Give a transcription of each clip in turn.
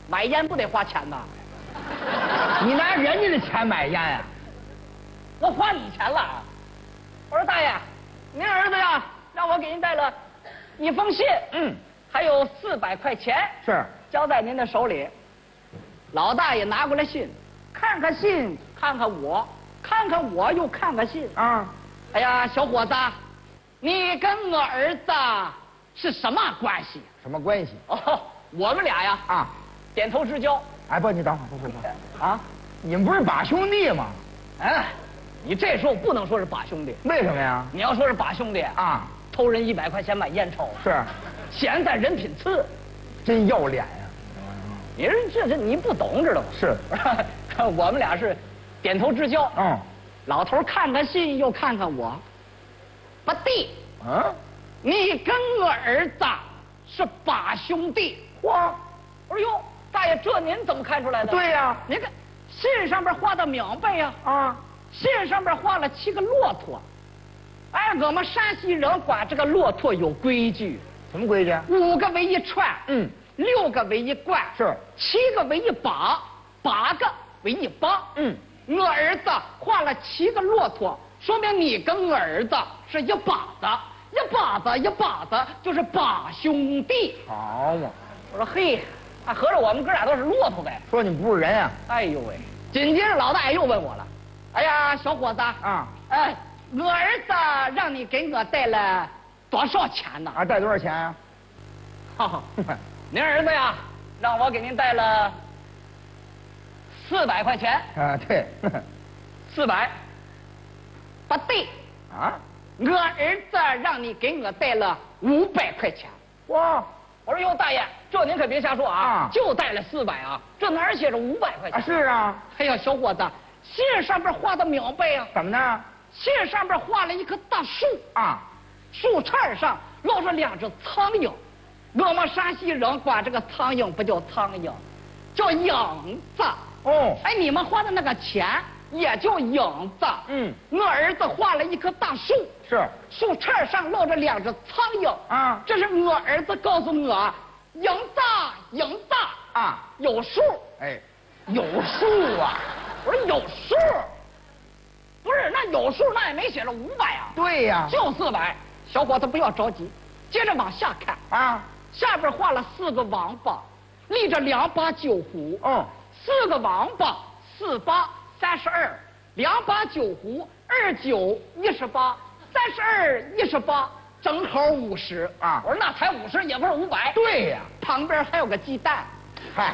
买烟不得花钱呐？ 你拿人家的钱买烟啊？ 我花你钱了啊！我说大爷，您儿子呀，让我给您带了一封信，还有400块钱， 是交在您的手里。老大爷拿过来信，看看信，看看我，看看我又看看信啊。 哎呀，小伙子，你跟我儿子是什么关系？ 什么关系？ 哦，我们俩呀，点头之交。 哎，不，你等会儿，不， 啊， 你们不是把兄弟吗？ 哎，你这时候不能说是把兄弟。 为什么呀？ 你要说是把兄弟啊，偷人100块钱买烟抽， 是， 现在人品次， 真要脸呀！ 你说这你不懂知道吗？ 是， 我们俩是点头之交。老头看看信又看看我，不对，你跟我儿子是把兄弟。 哇， 我说哟，大爷，这您怎么看出来的？ 对呀， 您看信上边画的明白呀。信上边画了7个骆驼。哎，我们山西人管这个骆驼有规矩。 什么规矩 ？5个为一串，6个为一贯， 是 7个为一把，8个为一帮。我儿子画了7个骆驼，说明你跟我儿子是一把子，一把子，一把子，就是把兄弟。 好嘛！ 我说嘿，合着我们哥俩都是骆驼呗？ 说你们不是人啊！ 哎呦喂！紧接着老大爷又问我了，哎呀，小伙子我儿子让你给我带了多少钱呢？ 带多少钱啊？ 您儿子呀，让我给您带了400块钱。 对 ，400，不对我儿子让你给我带了500块钱。 哇！ 我说哟，大爷，这您可别瞎说就带了400这哪写着500块钱？ 是啊。 哎呀，小伙子，信上边画的明白呀。 怎么呢？ 信上边画了一棵大树树杈上落着2只苍蝇。我们山西人管这个苍蝇不叫苍蝇，叫影子。哎，你们画的那个钱也叫影子。我儿子画了一棵大树， 是树杈上落着2只苍蝇这是我儿子告诉我，影子影子有数。 哎，有数啊！ 我说有数，不是那有数那也没写着500 对呀， 就400。小伙子不要着急，接着往下看下边画了4个王八，立着2把酒壶。4个王八，4八32，2把酒壶，2酒18，3218，正好50我说那才50，也不是500。 对呀， 旁边还有个鸡蛋。 嗨，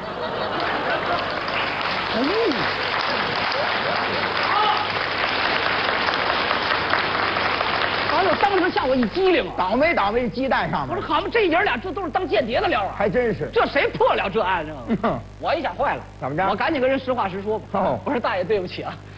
哎呦，当时吓我一激灵倒霉倒霉鸡蛋上面。 我说好嘛，这爷俩这都是当间谍的料还真是。 这谁破了这案子？我一想坏了， 怎么着？ 我赶紧跟人实话实说吧。我说大爷，对不起